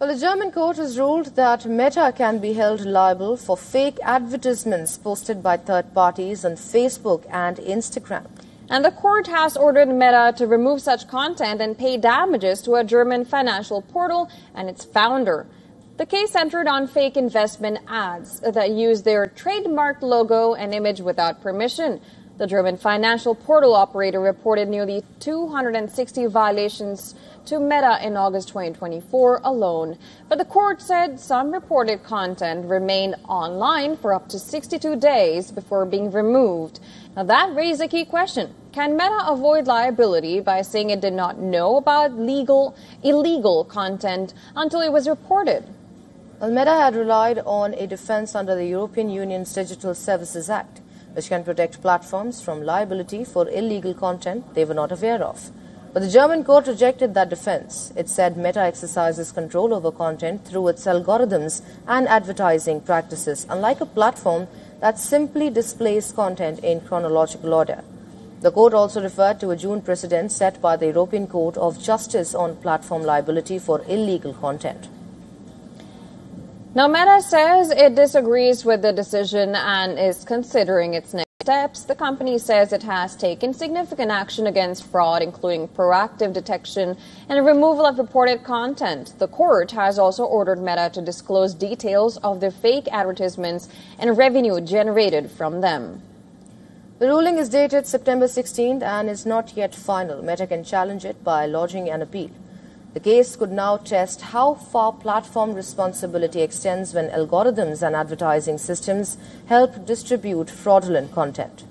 Well, a German court has ruled that Meta can be held liable for fake advertisements posted by third parties on Facebook and Instagram. And the court has ordered Meta to remove such content and pay damages to a German financial portal and its founder. The case centered on fake investment ads that use their trademarked logo and image without permission. The German financial portal operator reported nearly 260 violations to Meta in August 2024 alone. But the court said some reported content remained online for up to 62 days before being removed. Now that raised a key question. Can Meta avoid liability by saying it did not know about illegal content until it was reported? Well, Meta had relied on a defense under the European Union's Digital Services Act, which can protect platforms from liability for illegal content they were not aware of. But the German court rejected that defense. It said Meta exercises control over content through its algorithms and advertising practices, unlike a platform that simply displays content in chronological order. The court also referred to a June precedent set by the European Court of Justice on platform liability for illegal content. Now, Meta says it disagrees with the decision and is considering its next steps. The company says it has taken significant action against fraud, including proactive detection and removal of reported content. The court has also ordered Meta to disclose details of the fake advertisements and revenue generated from them. The ruling is dated September 16th and is not yet final. Meta can challenge it by lodging an appeal. The case could now test how far platform responsibility extends when algorithms and advertising systems help distribute fraudulent content.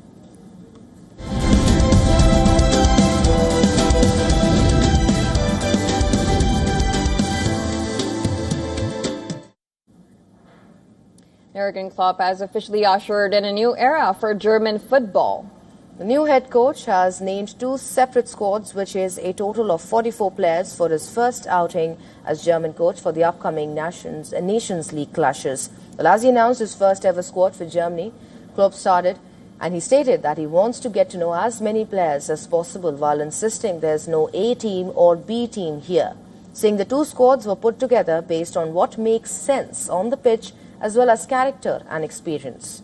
Jurgen Klopp has officially ushered in a new era for German football. The new head coach has named 2 separate squads, which is a total of 44 players for his first outing as German coach for the upcoming Nations League clashes. Well, as he announced his first ever squad for Germany, Klopp started and he stated that he wants to get to know as many players as possible while insisting there's no A team or B team here, saying the 2 squads were put together based on what makes sense on the pitch as well as character and experience.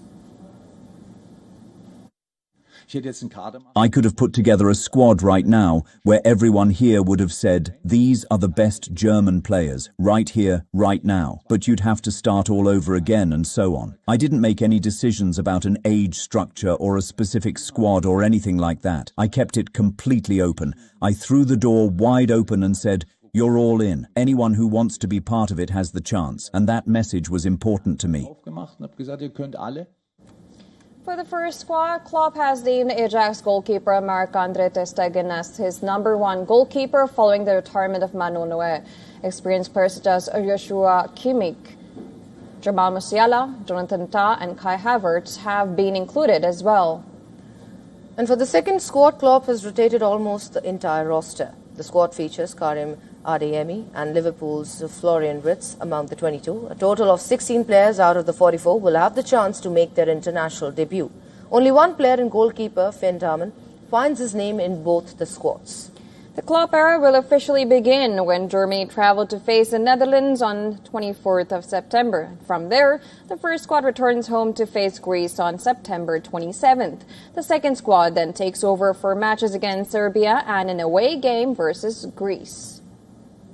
I could have put together a squad right now where everyone here would have said, these are the best German players, right here, right now. But you'd have to start all over again and so on. I didn't make any decisions about an age structure or a specific squad or anything like that. I kept it completely open. I threw the door wide open and said, you're all in. Anyone who wants to be part of it has the chance. And that message was important to me. For the first squad, Klopp has named Ajax goalkeeper Marc-Andre ter Stegen as his #1 goalkeeper following the retirement of Manuel Neuer. Experienced players such as Joshua Kimmich, Jamal Musiala, Jonathan Tah and Kai Havertz have been included as well. And for the second squad, Klopp has rotated almost the entire roster. The squad features Karim Adeyemi and Liverpool's Florian Wirtz among the 22. A total of 16 players out of the 44 will have the chance to make their international debut. Only one player in goalkeeper, Finn Dahmen, finds his name in both the squads. The Klopp era will officially begin when Germany traveled to face the Netherlands on 24th of September. From there, the first squad returns home to face Greece on September 27th. The second squad then takes over for matches against Serbia and an away game versus Greece.